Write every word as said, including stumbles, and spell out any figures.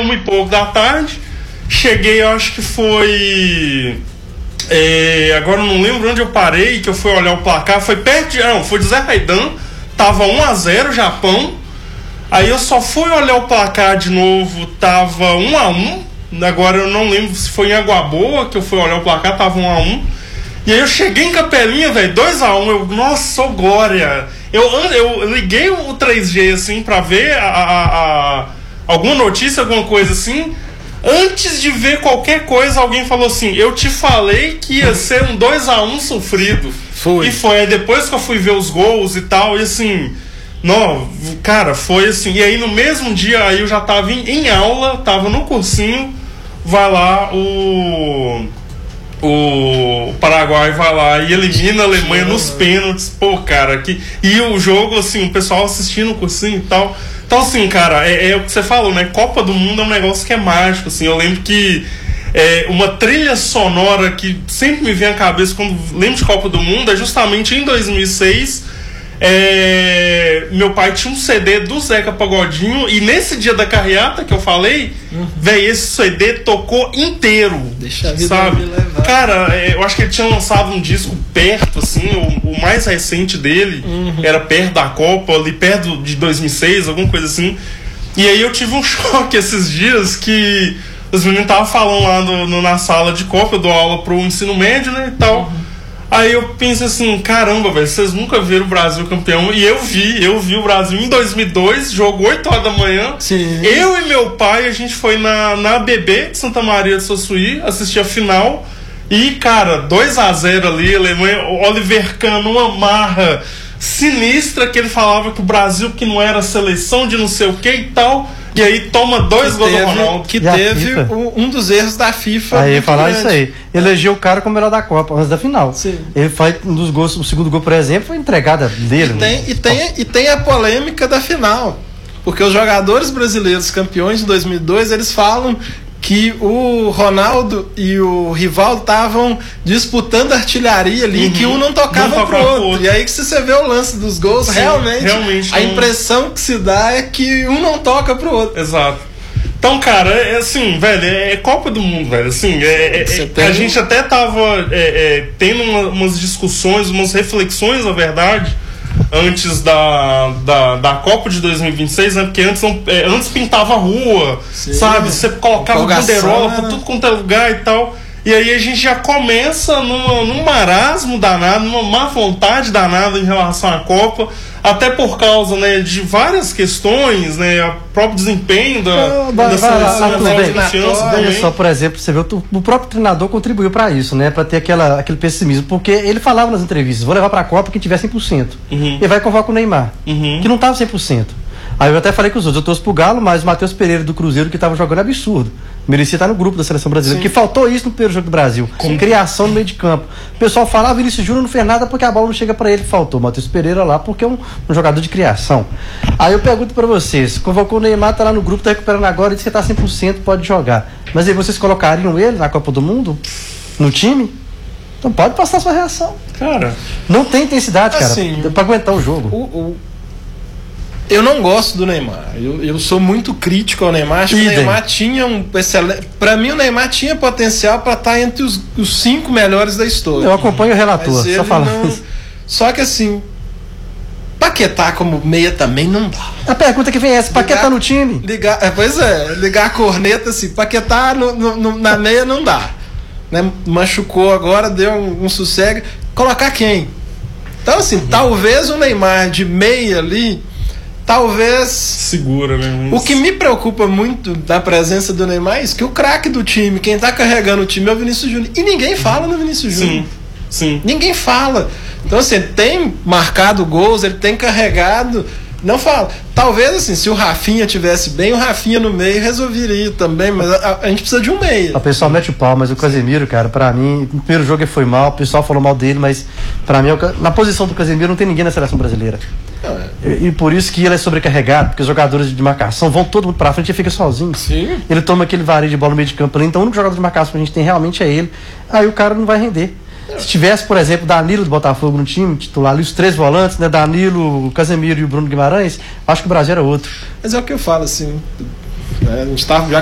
uma e pouco da tarde. Cheguei, eu acho que foi... É, agora eu não lembro onde eu parei, que eu fui olhar o placar. Foi perto de... Não, foi de Zé Raidan. Tava um a zero Japão. Aí eu só fui olhar o placar de novo. Tava um a um. Agora eu não lembro se foi em Água Boa que eu fui olhar o placar. Tava um a um. E aí eu cheguei em Capelinha, velho, dois a um. Eu, nossa, ô glória. Eu, eu liguei o três G, assim, pra ver a, a, a, alguma notícia, alguma coisa assim. Antes de ver qualquer coisa, alguém falou assim: eu te falei que ia ser um dois a um sofrido. Foi. E foi. Aí depois que eu fui ver os gols e tal, e assim... Não, cara, foi assim. E aí no mesmo dia, aí eu já tava em, em aula, tava no cursinho. Vai lá o... O Paraguai vai lá e elimina a Alemanha nos pênaltis. Pô, cara, que... E o jogo, assim, o pessoal assistindo o cursinho e tal. Então, assim, cara, é, é o que você falou, né? Copa do Mundo é um negócio que é mágico, assim. Eu lembro que é, uma trilha sonora que sempre me vem à cabeça quando lembro de Copa do Mundo é justamente em dois mil e seis. É, meu pai tinha um C D do Zeca Pagodinho e nesse dia da carreata que eu falei, uhum. velho, esse C D tocou inteiro. Deixa a vida sabe? me levar. Cara, é, eu acho que ele tinha lançado um disco perto, assim, o, o mais recente dele uhum. era perto da Copa, ali perto de dois mil e seis, alguma coisa assim. E aí eu tive um choque esses dias que os meninos estavam falando lá no, no, na sala de Copa, eu dou aula pro ensino médio, né, e tal. Uhum. Aí eu penso assim, caramba, velho, vocês nunca viram o Brasil campeão. E eu vi, eu vi o Brasil em dois mil e dois, jogo oito horas da manhã. Sim. Eu e meu pai, a gente foi na, na A B B de Santa Maria de Sossuí, assistir a final. E, cara, dois a zero ali, Alemanha, Oliver Kahn numa marra sinistra, que ele falava que o Brasil que não era seleção de não sei o que e tal. E aí toma dois gols do Ronaldo. Que teve um, um dos erros da FIFA. Aí falar grande. Isso aí. Elegeu o cara como melhor da Copa antes da final. Sim. Ele faz um dos gols, o segundo gol, por exemplo, foi entregada dele. E tem, né? e, tem, e tem a polêmica da final. Porque os jogadores brasileiros campeões de dois mil e dois, eles falam que o Ronaldo e o Rivaldo estavam disputando artilharia ali, uhum. que um não tocava não pro outro. outro. E aí que se você vê o lance dos gols, Sim, realmente, realmente a não... impressão que se dá é que um não toca pro outro. Exato. Então, cara, é assim, velho, é Copa do Mundo, velho, assim, é, é, tem... a gente até tava é, é, tendo uma, umas discussões, umas reflexões, na verdade, antes da, da, da Copa de dois mil e vinte e seis, né? Porque antes, não, é, antes pintava a rua, Sim, sabe? Você colocava banderola pra tudo quanto é lugar e tal. E aí a gente já começa num, num marasmo danado, numa má vontade danada em relação à Copa, até por causa, né, de várias questões, né? O próprio desempenho da, da, da seleção, da confiança. Veja só, por exemplo, você vê o, o próprio treinador contribuiu para isso, né? Para ter aquela, aquele pessimismo, porque ele falava nas entrevistas: vou levar para a Copa quem tiver cem por cento. Uhum. E vai convocar o Neymar, uhum. que não estava cem por cento. Aí eu até falei com os outros, eu torço pro Galo, mas o Matheus Pereira do Cruzeiro, que estava jogando, é absurdo. Merecia estar no grupo da seleção brasileira, Sim. porque faltou isso no primeiro jogo do Brasil. Com criação no meio de campo. O pessoal falava, Vinícius Júnior não fez nada porque a bola não chega para ele. Faltou o Matheus Pereira lá porque é um, um jogador de criação. Aí eu pergunto para vocês, convocou o Neymar, tá lá no grupo, tá recuperando agora, e disse que tá cem por cento, pode jogar. Mas aí vocês colocariam ele na Copa do Mundo? No time? Então pode passar a sua reação. Cara, não tem intensidade, cara, assim, para aguentar o jogo. O, o... Eu não gosto do Neymar. Eu, eu sou muito crítico ao Neymar. Acho Idem. que o Neymar tinha um excelente. Para mim, o Neymar tinha potencial para estar entre os, os cinco melhores da história. Eu acompanho o relator, só falando. Não... Só que assim, Paquetá como meia também não dá. A pergunta que vem é essa: Paquetá no time? Ligar, é, pois é, ligar a corneta assim, Paquetá no, no, no, na meia não dá. Né? Machucou agora, deu um, um sossego. Colocar quem? Então, assim, uhum. talvez o Neymar de meia ali. Talvez. Segura, né? O que me preocupa muito da presença do Neymar é isso, que o craque do time, quem tá carregando o time é o Vinícius Júnior. E ninguém fala no Vinícius Júnior. Sim, sim. Ninguém fala. Então, assim, ele tem marcado gols, ele tem carregado. Não fala. Talvez, assim, se o Rafinha tivesse bem, o Rafinha no meio resolveria também, mas a, a gente precisa de um meio. O pessoal mete o pau, mas o Casemiro, cara, pra mim, no primeiro jogo ele foi mal, o pessoal falou mal dele, mas pra mim, na posição do Casemiro não tem ninguém na seleção brasileira. E, e por isso que ele é sobrecarregado, porque os jogadores de marcação vão todo mundo pra frente e ele fica sozinho. Sim. Ele toma aquele varejo de bola no meio de campo ali, então o único jogador de marcação que a gente tem realmente é ele. Aí o cara não vai render. Se tivesse, por exemplo, Danilo do Botafogo no time titular ali, os três volantes, né, Danilo, o Casemiro e o Bruno Guimarães, acho que o Brasil era outro. Mas é o que eu falo, assim, né, a gente tava já